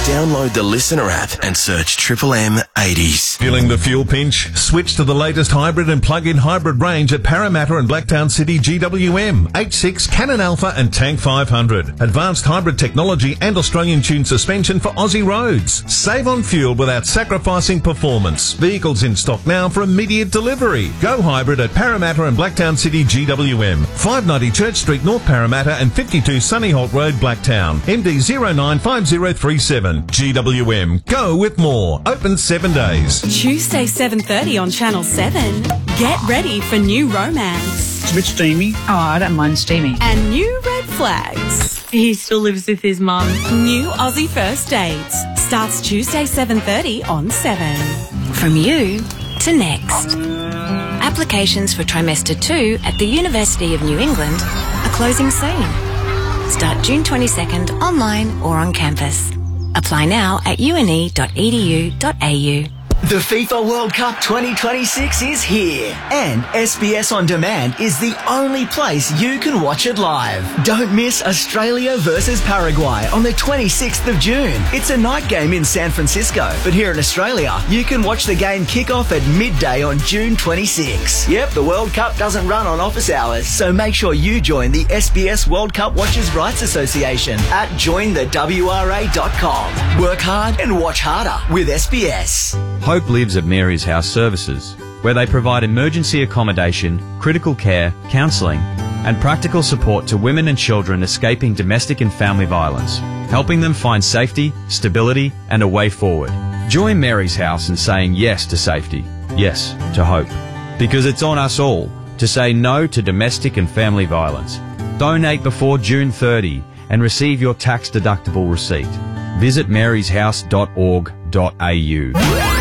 Download the Listener app and search Triple M 80s. Feeling the fuel pinch? Switch to the latest hybrid and plug-in hybrid range at Parramatta and Blacktown City GWM, H6, Canon Alpha and Tank 500. Advanced hybrid technology and Australian-tuned suspension for Aussie roads. Save on fuel without sacrificing performance. Vehicles in stock now for immediate delivery. Go hybrid at Parramatta and Blacktown City GWM, 590 Church Street, North Parramatta and 52 Sunnyholt Road, Blacktown. MD 095037. GWM. Go with more. Open 7 days. Tuesday 7:30 on Channel 7. Get ready for new romance. It's a bit steamy. Oh, I don't mind steamy. And new red flags. He still lives with his mum. New Aussie First Dates. Starts Tuesday 7:30 on 7. From you to next. Applications for trimester 2 at the University of New England are closing soon. Start June 22nd online or on campus. Apply now at une.edu.au. The FIFA World Cup 2026 is here, and SBS On Demand is the only place you can watch it live. Don't miss Australia versus Paraguay on the 26th of June. It's a night game in San Francisco, but here in Australia, you can watch the game kick off at midday on June 26. Yep, the World Cup doesn't run on office hours, so make sure you join the SBS World Cup Watchers' Rights Association at jointhewra.com. Work hard and watch harder with SBS. Hope lives at Mary's House Services, where they provide emergency accommodation, critical care, counselling, and practical support to women and children escaping domestic and family violence, helping them find safety, stability, and a way forward. Join Mary's House in saying yes to safety, yes to hope, because it's on us all to say no to domestic and family violence. Donate before June 30 and receive your tax-deductible receipt. Visit maryshouse.org.au.